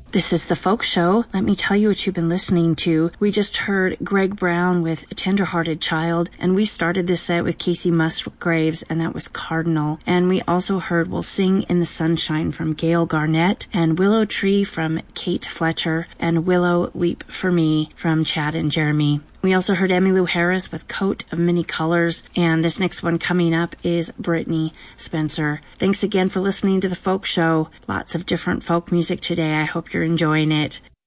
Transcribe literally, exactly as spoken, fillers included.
This is The Folk Show. Let me tell you what you've been listening to. We just heard Greg Brown with A Tender-Hearted Child, and we started this set with Casey Musgraves, and that was Cardinal. And we also heard We'll Sing in the Sunshine from Gail Garnett, and Willow Tree from Kate Fletcher, and Willow Weep for Me from Chad and Jeremy. We also heard Emmylou Harris with Coat of Many Colors, and this next one coming up is Brittney Spencer. Thanks again for listening to The Folk Show. Lots of different folk music today. I hope you're enjoying it.